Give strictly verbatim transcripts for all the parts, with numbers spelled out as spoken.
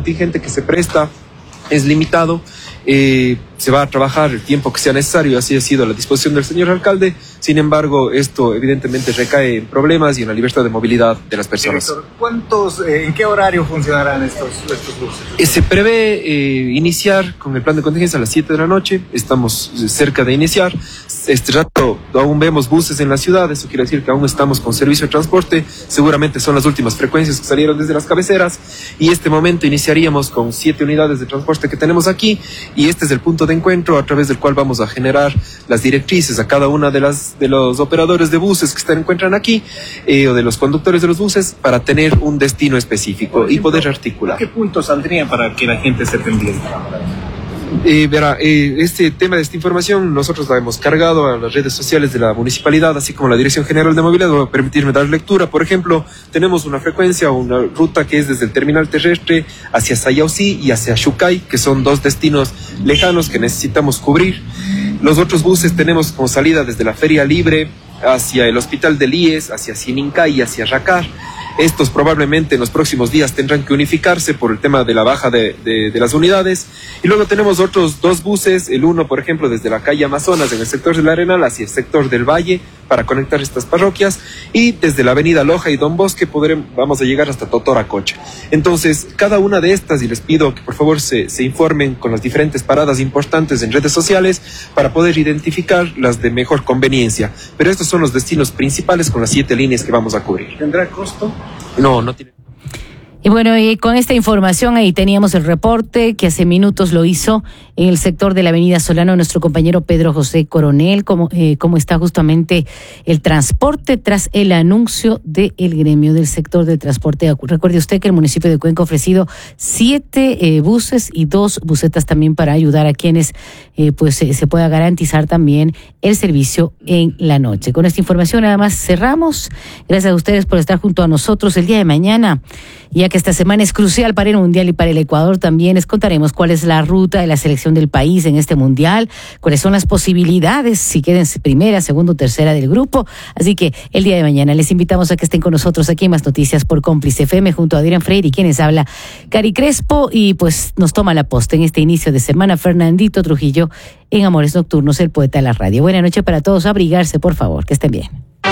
contingente que se presta es limitado. Eh, se va a trabajar el tiempo que sea necesario, así ha sido la disposición del señor alcalde. Sin embargo, esto evidentemente recae en problemas y en la libertad de movilidad de las personas. Director, ¿cuántos, eh, ¿en qué horario funcionarán estos, estos buses? Eh, se prevé eh, iniciar con el plan de contingencia a las siete de la noche. Estamos cerca de iniciar. Este rato aún vemos buses en la ciudad, eso quiere decir que aún estamos con servicio de transporte. Seguramente son las últimas frecuencias que salieron desde las cabeceras, y este momento iniciaríamos con siete unidades de transporte que tenemos aquí, y este es el punto de encuentro a través del cual vamos a generar las directrices a cada una de las de los operadores de buses que se encuentran aquí, eh, o de los conductores de los buses, para tener un destino específico. Ejemplo, y poder articular. ¿Qué puntos saldrían para que la gente se pendiente? Eh, verá, eh, este tema de esta información nosotros la hemos cargado a las redes sociales de la municipalidad, así como la Dirección General de Movilidad. Voy a permitirme dar lectura. Por ejemplo, tenemos una frecuencia, una ruta que es desde el terminal terrestre hacia Sayausí y hacia Xucay, que son dos destinos lejanos que necesitamos cubrir. Los otros buses tenemos como salida desde la Feria Libre hacia el Hospital del I E S, hacia Sinincay y hacia Racar. Estos probablemente en los próximos días tendrán que unificarse por el tema de la baja de, de, de las unidades. Y luego tenemos otros dos buses, el uno, por ejemplo, desde la calle Amazonas, en el sector del Arenal, hacia el sector del Valle, para conectar estas parroquias, y desde la avenida Loja y Don Bosque podremos, vamos a llegar hasta Totoracocha. Entonces, cada una de estas, y les pido que por favor se, se informen con las diferentes paradas importantes en redes sociales para poder identificar las de mejor conveniencia. Pero estos son los destinos principales con las siete líneas que vamos a cubrir. ¿Tendrá costo? No, no tiene. Y bueno, y con esta información ahí teníamos el reporte que hace minutos lo hizo en el sector de la Avenida Solano nuestro compañero Pedro José Coronel, cómo, eh, cómo está justamente el transporte tras el anuncio del gremio del sector de transporte. Recuerde usted que el municipio de Cuenca ha ofrecido siete eh, buses y dos busetas también para ayudar a quienes eh, pues eh, se pueda garantizar también el servicio en la noche. Con esta información nada más cerramos. Gracias a ustedes por estar junto a nosotros el día de mañana. Ya que esta semana es crucial para el Mundial y para el Ecuador también, les contaremos cuál es la ruta de la selección del país en este Mundial, cuáles son las posibilidades, si queden primera, segunda o tercera del grupo. Así que el día de mañana les invitamos a que estén con nosotros aquí en Más Noticias por Cómplice F M junto a Adrián Freire y quienes habla Cari Crespo, y pues nos toma la posta en este inicio de semana Fernandito Trujillo en Amores Nocturnos, el poeta de la radio. Buena noche para todos, abrigarse por favor, que estén bien.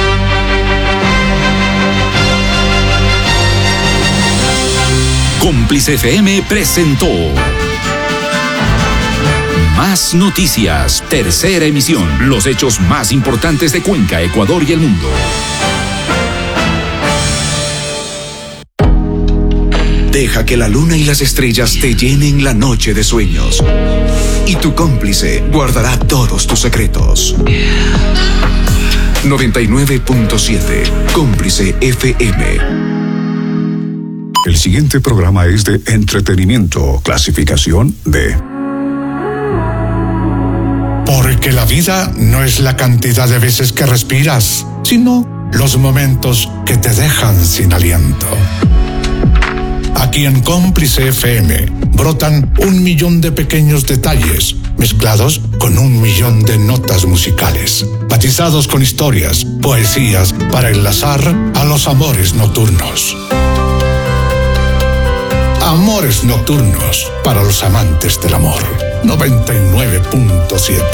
Cómplice F M presentó Más Noticias, tercera emisión. Los hechos más importantes de Cuenca, Ecuador y el mundo. Deja que la luna y las estrellas te llenen la noche de sueños. Y tu cómplice guardará todos tus secretos. noventa y nueve punto siete, Cómplice F M. El siguiente programa es de entretenimiento, clasificación D. Porque la vida no es la cantidad de veces que respiras, sino los momentos que te dejan sin aliento. Aquí en Cómplice F M brotan un millón de pequeños detalles mezclados con un millón de notas musicales, matizados con historias, poesías para enlazar a los amores nocturnos. Amores Nocturnos para los amantes del amor. noventa y nueve punto siete.